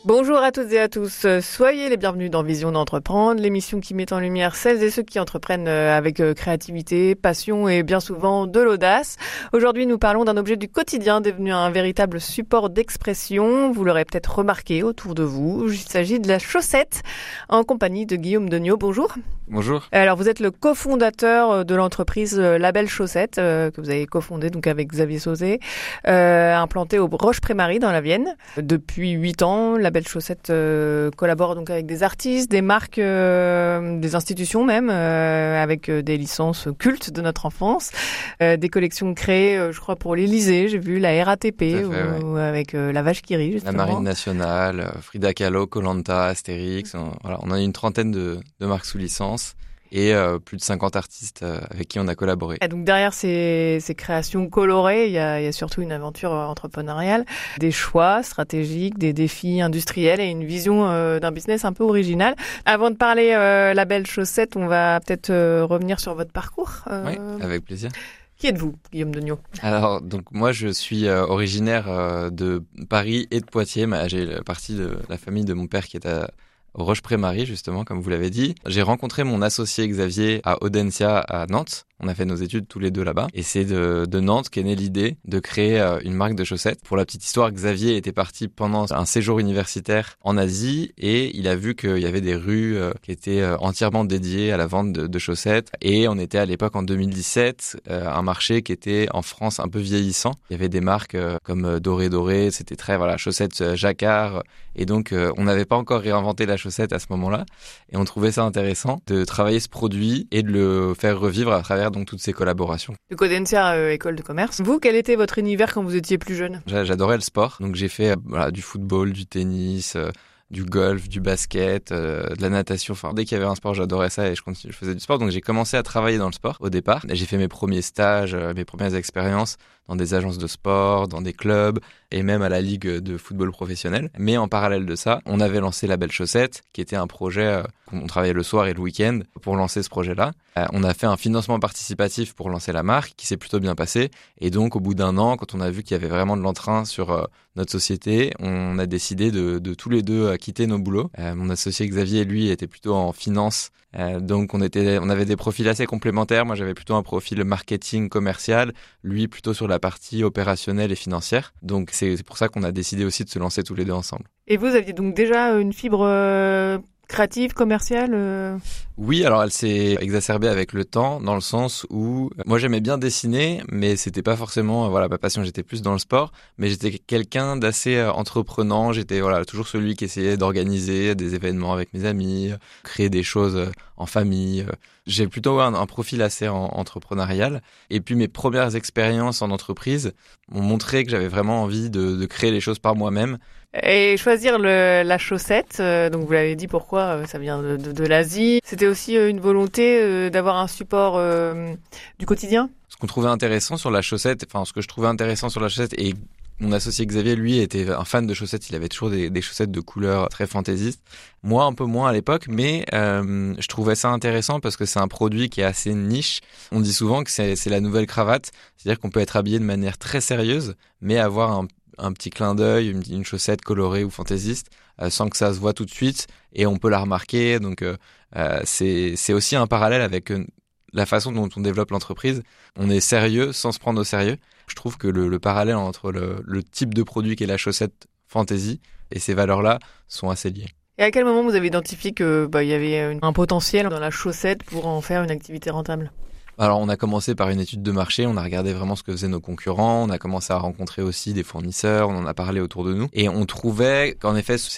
Bonjour à toutes et à tous, soyez les bienvenus dans Vision d'entreprendre, l'émission qui met en lumière celles et ceux qui entreprennent avec créativité, passion et bien souvent de l'audace. Aujourd'hui, nous parlons d'un objet du quotidien devenu un véritable support d'expression. Vous l'aurez peut-être remarqué autour de vous, il s'agit de la chaussette, en compagnie de Guillaume Degnaud. Bonjour. Bonjour. Alors, vous êtes le cofondateur de l'entreprise Label Chaussette, que vous avez cofondée donc avec Xavier Sauzet, implantée au Roche-Prémarie dans la Vienne. Depuis 8 ans, Label Chaussette collabore donc avec des artistes, des marques, des institutions même, avec des licences cultes de notre enfance, des collections créées, je crois, pour l'Élysée. J'ai vu la RATP ou avec la Vache qui rit, justement. La Marine nationale, Frida Kahlo, Koh-Lanta, Astérix. Voilà, on a une trentaine de marques sous licence. Et plus de 50 artistes avec qui on a collaboré. Et donc derrière ces créations colorées, il y a surtout une aventure entrepreneuriale, des choix stratégiques, des défis industriels et une vision d'un business un peu original. Avant de parler Label Chaussette, on va peut-être revenir sur votre parcours. Oui, avec plaisir. Qui êtes-vous, Guillaume Degnaud ? Alors, donc moi, je suis originaire de Paris et de Poitiers. J'ai partie de la famille de mon père qui est au Roche-Prémarie, justement, comme vous l'avez dit. J'ai rencontré mon associé Xavier à Audencia, à Nantes. On a fait nos études tous les deux là-bas. Et c'est de Nantes qu'est née l'idée de créer une marque de chaussettes. Pour la petite histoire, Xavier était parti pendant un séjour universitaire en Asie et il a vu qu'il y avait des rues qui étaient entièrement dédiées à la vente de chaussettes. Et on était à l'époque en 2017, un marché qui était en France un peu vieillissant. Il y avait des marques comme Doré Doré, c'était très, chaussettes jacquard. Et donc, on n'avait pas encore réinventé la chaussette à ce moment-là. Et on trouvait ça intéressant de travailler ce produit et de le faire revivre à travers donc toutes ces collaborations. De Audencia, école de commerce. Vous, quel était votre univers quand vous étiez plus jeune ? J'adorais le sport. Donc j'ai fait du football, du tennis, du golf, du basket, de la natation. Enfin, dès qu'il y avait un sport, j'adorais ça et je faisais du sport. Donc j'ai commencé à travailler dans le sport au départ. J'ai fait mes premiers stages, mes premières expériences dans des agences de sport, dans des clubs et même à la ligue de football professionnel. Mais en parallèle de ça, on avait lancé Label Chaussette, qui était un projet qu'on travaillait le soir et le week-end pour lancer ce projet-là. On a fait un financement participatif pour lancer la marque, qui s'est plutôt bien passé. Et donc, au bout d'un an, quand on a vu qu'il y avait vraiment de l'entrain sur notre société, on a décidé de tous les deux quitter nos boulots. Mon associé Xavier, lui, était plutôt en finance. Donc, on avait des profils assez complémentaires. Moi, j'avais plutôt un profil marketing commercial. Lui, plutôt sur la partie opérationnelle et financière. Donc, c'est pour ça qu'on a décidé aussi de se lancer tous les deux ensemble. Et vous aviez donc déjà une fibre créative, commerciale Oui, alors elle s'est exacerbée avec le temps, dans le sens où moi j'aimais bien dessiner, mais c'était pas forcément ma passion, j'étais plus dans le sport, mais j'étais quelqu'un d'assez entreprenant, j'étais toujours celui qui essayait d'organiser des événements avec mes amis, créer des choses en famille. J'ai plutôt un profil assez entrepreneurial, et puis mes premières expériences en entreprise m'ont montré que j'avais vraiment envie de créer les choses par moi-même. Et choisir la chaussette, donc vous l'avez dit pourquoi, ça vient de l'Asie. C'était aussi une volonté d'avoir un support du quotidien ? Ce que je trouvais intéressant sur la chaussette, et mon associé Xavier, lui, était un fan de chaussettes. Il avait toujours des chaussettes de couleurs très fantaisistes. Moi, un peu moins à l'époque, mais je trouvais ça intéressant parce que c'est un produit qui est assez niche. On dit souvent que c'est la nouvelle cravate. C'est-à-dire qu'on peut être habillé de manière très sérieuse, mais avoir un petit clin d'œil, une chaussette colorée ou fantaisiste, sans que ça se voit tout de suite, et on peut la remarquer. Donc, c'est aussi un parallèle avec la façon dont on développe l'entreprise. On est sérieux sans se prendre au sérieux. Je trouve que le parallèle entre le type de produit qu'est la chaussette fantasy et ces valeurs-là sont assez liés. Et à quel moment vous avez identifié que y avait un potentiel dans la chaussette pour en faire une activité rentable ? Alors, on a commencé par une étude de marché, on a regardé vraiment ce que faisaient nos concurrents, on a commencé à rencontrer aussi des fournisseurs, on en a parlé autour de nous. Et on trouvait qu'en effet,